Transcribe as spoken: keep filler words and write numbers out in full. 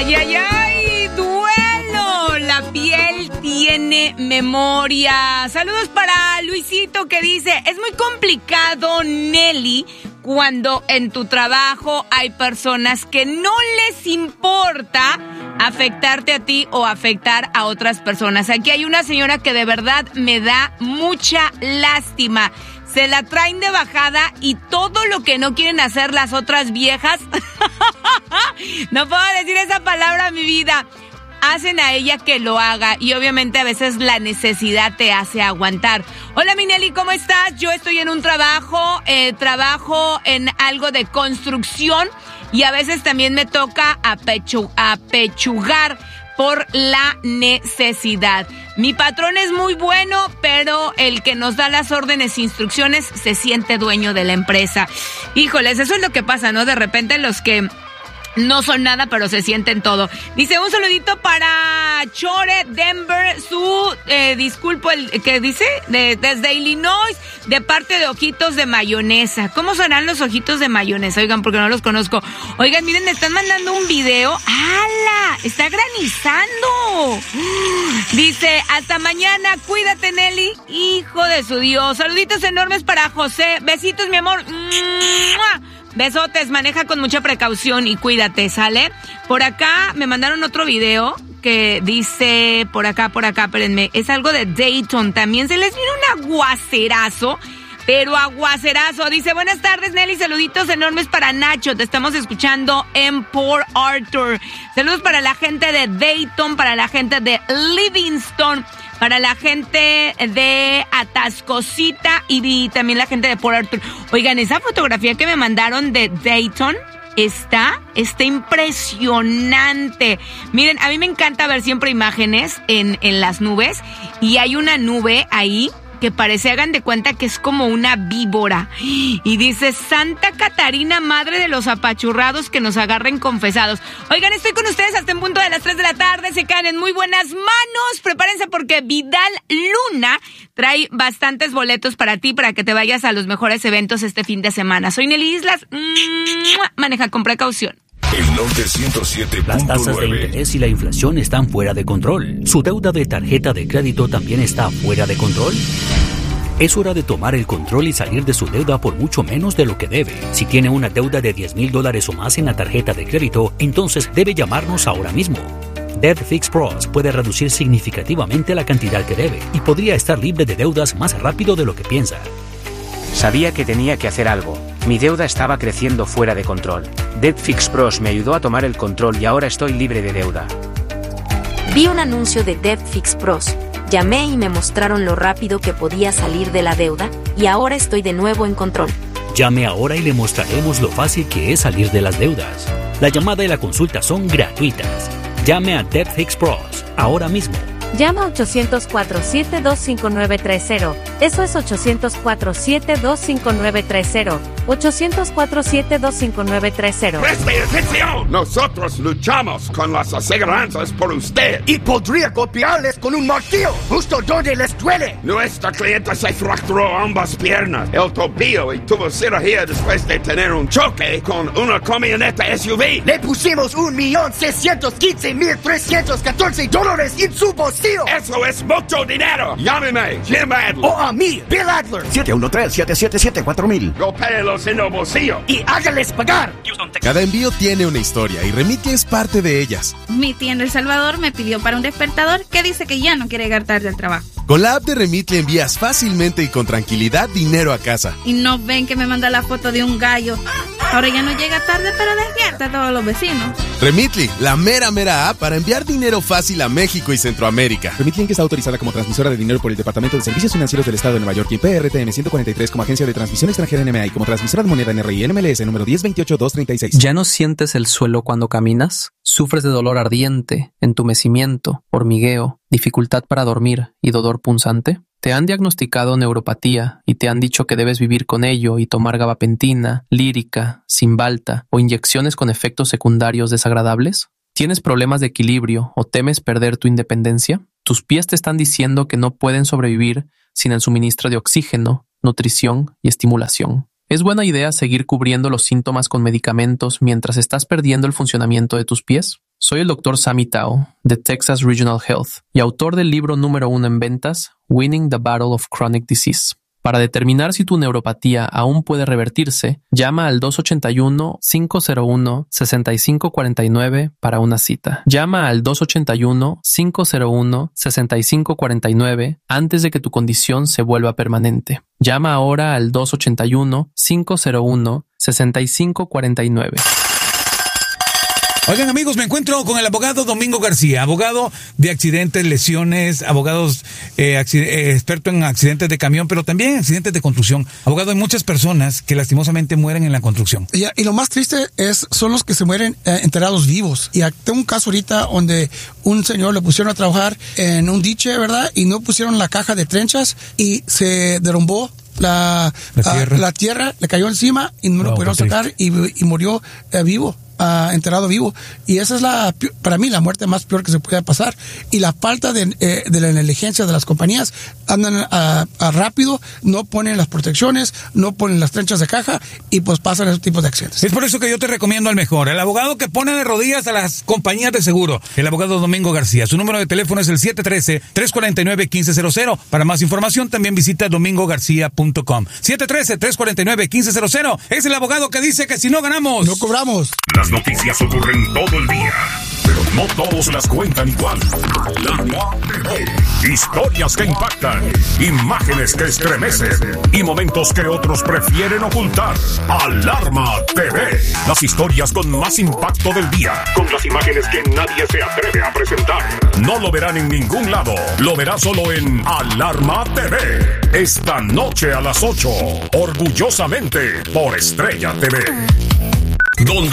Ay, ay, ay, duelo. La piel tiene memoria. Saludos para Luisito que dice, es muy complicado, Nelly, cuando en tu trabajo hay personas que no les importa afectarte a ti o afectar a otras personas. Aquí hay una señora que de verdad me da mucha lástima. Se la traen de bajada y todo lo que no quieren hacer las otras viejas, no puedo decir esa palabra en mi vida, hacen a ella que lo haga y obviamente a veces la necesidad te hace aguantar. Hola, mi Nelly, ¿cómo estás? Yo estoy en un trabajo, eh, trabajo en algo de construcción y a veces también me toca apechu- apechugar por la necesidad. Mi patrón es muy bueno, pero el que nos da las órdenes e instrucciones se siente dueño de la empresa. Híjoles, eso es lo que pasa, ¿no? De repente los que no son nada, pero se sienten todo. Dice, un saludito para Chore, Denver, su, eh, disculpo, el que dice, de, desde Illinois, de parte de Ojitos de Mayonesa. ¿Cómo serán los Ojitos de Mayonesa? Oigan, porque no los conozco. Oigan, miren, me están mandando un video. ¡Hala! ¡Está granizando! Dice, hasta mañana, cuídate, Nelly, hijo de su Dios. Saluditos enormes para José. Besitos, mi amor. ¡Mua! Besotes, maneja con mucha precaución y cuídate, ¿sale? Por acá me mandaron otro video que dice, por acá, por acá, espérenme, es algo de Dayton. También se les vino un aguacerazo, pero aguacerazo. Dice, buenas tardes, Nelly, saluditos enormes para Nacho, te estamos escuchando en Port Arthur. Saludos para la gente de Dayton, para la gente de Livingston, para la gente de Atascosita y, y también la gente de Port Arthur. Oigan, esa fotografía que me mandaron de Dayton está, está impresionante. Miren, a mí me encanta ver siempre imágenes en, en las nubes y hay una nube ahí que parece, hagan de cuenta que es como una víbora. Y dice, Santa Catarina, madre de los apachurrados, que nos agarren confesados. Oigan, estoy con ustedes hasta en punto de las tres de la tarde. Se quedan en muy buenas manos. Prepárense porque Vidal Luna trae bastantes boletos para ti, para que te vayas a los mejores eventos este fin de semana. Soy Nelly Islas. Maneja con precaución. El Norte ciento siete punto nueve. Las tasas de interés y la inflación están fuera de control. ¿Su deuda de tarjeta de crédito también está fuera de control? Es hora de tomar el control y salir de su deuda por mucho menos de lo que debe. Si tiene una deuda de diez mil dólares o más en la tarjeta de crédito, entonces debe llamarnos ahora mismo. Debt Fix Pros puede reducir significativamente la cantidad que debe y podría estar libre de deudas más rápido de lo que piensa. Sabía que tenía que hacer algo. Mi deuda estaba creciendo fuera de control. Debt Fix Pros me ayudó a tomar el control y ahora estoy libre de deuda. Vi un anuncio de Debt Fix Pros. Llamé y me mostraron lo rápido que podía salir de la deuda y ahora estoy de nuevo en control. Llame ahora y le mostraremos lo fácil que es salir de las deudas. La llamada y la consulta son gratuitas. Llame a Debt Fix Pros ahora mismo. Llama ochocientos cuatro siete dos cinco nueve tres cero. Eso es ochocientos cuatro siete dos cinco nueve tres cero. ochocientos cuatro siete dos cinco nueve tres cero. ¡Preste atención! Nosotros luchamos con las aseguranzas por usted. Y podría golpearles con un martillo, justo donde les duele. Nuestra clienta se fracturó ambas piernas, el tobillo y tuvo cirugía después de tener un choque con una camioneta S U V. Le pusimos un millón seiscientos quince mil trescientos catorce dólares en su bolsillo. ¡Eso es mucho dinero! Llámeme, Jim Adler. O a mí, Bill Adler. siete uno tres, siete siete siete, cuatro mil. Golpéelos en el bolsillo. Y háganles pagar. Cada envío tiene una historia y Remitly es parte de ellas. Mi tía en El Salvador me pidió para un despertador que dice que ya no quiere llegar tarde al trabajo. Con la app de Remitly envías fácilmente y con tranquilidad dinero a casa. Y no ven que me manda la foto de un gallo. Ahora ya no llega tarde, pero despierta a todos los vecinos. Remitly, la mera mera app para enviar dinero fácil a México y Centroamérica. Remitly, Inc está autorizada como transmisora de dinero por el Departamento de Servicios Financieros del Estado de Nueva York y P R T M ciento cuarenta y tres como agencia de transmisión extranjera N M A y como transmisora de moneda N R I N M L S número diez veintiocho dos treinta y seis. ¿Ya no sientes el suelo cuando caminas? ¿Sufres de dolor ardiente, entumecimiento, hormigueo, dificultad para dormir y dolor punzante? ¿Te han diagnosticado neuropatía y te han dicho que debes vivir con ello y tomar gabapentina, lírica, Cymbalta o inyecciones con efectos secundarios desagradables? ¿Tienes problemas de equilibrio o temes perder tu independencia? ¿Tus pies te están diciendo que no pueden sobrevivir sin el suministro de oxígeno, nutrición y estimulación? ¿Es buena idea seguir cubriendo los síntomas con medicamentos mientras estás perdiendo el funcionamiento de tus pies? Soy el doctor Sammy Tao, de Texas Regional Health, y autor del libro número uno en ventas, Winning the Battle of Chronic Disease. Para determinar si tu neuropatía aún puede revertirse, llama al dos ocho uno, cinco cero uno, seis cinco cuatro nueve para una cita. Llama al dos ocho uno, cinco cero uno, seis cinco cuatro nueve antes de que tu condición se vuelva permanente. Llama ahora al dos ocho uno, cinco cero uno, seis cinco cuatro nueve. Oigan, amigos, me encuentro con el abogado Domingo García, abogado de accidentes, lesiones, abogados eh, accident- eh, experto en accidentes de camión, pero también accidentes de construcción. Abogado, hay muchas personas que lastimosamente mueren en la construcción. Y, y lo más triste es son los que se mueren eh, enterrados vivos. Y tengo un caso ahorita donde un señor le pusieron a trabajar en un diche, ¿verdad? Y no pusieron la caja de trenchas y se derrumbó la, la, tierra. Uh, la tierra, le cayó encima y no wow, lo pudieron sacar y, y murió uh, vivo. Uh, enterrado vivo, y esa es la para mí la muerte más peor que se puede pasar. Y la falta de, eh, de la negligencia de las compañías, andan a, a rápido, no ponen las protecciones, no ponen las trenchas de caja y pues pasan esos tipos de accidentes. Es por eso que yo te recomiendo al mejor, el abogado que pone de rodillas a las compañías de seguro, el abogado Domingo García. Su número de teléfono es el siete uno tres, tres cuatro nueve, uno cinco cero cero. Para más información también visita domingo garcía punto com. siete uno tres, tres cuatro nueve, uno cinco cero cero. Es el abogado que dice que si no ganamos, no cobramos. Las noticias ocurren todo el día, pero no todos las cuentan igual. Alarma T V. Historias que impactan, imágenes que estremecen y momentos que otros prefieren ocultar. Alarma T V. Las historias con más impacto del día, con las imágenes que nadie se atreve a presentar. No lo verán en ningún lado, lo verá solo en Alarma T V. Esta noche a las ocho, orgullosamente por Estrella T V. Donde